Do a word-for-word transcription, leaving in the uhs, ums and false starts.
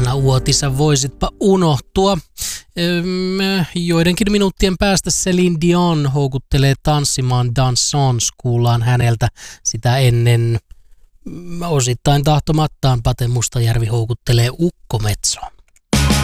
Henna Uotisa, voisitpa unohtua. Joidenkin minuuttien päästä Céline Dion houkuttelee tanssimaan Dansons, kuullaan häneltä sitä ennen. Osittain tahtomattaan Pate Mustajärvi houkuttelee Ukkometsoa.